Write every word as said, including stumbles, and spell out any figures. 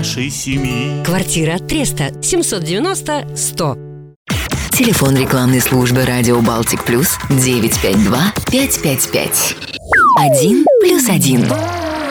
нашей семьи. Квартира Треста, семьсот девяносто сто. Телефон рекламной службы «Радио Балтик Плюс» девять пять два пять пять пять. Один плюс один.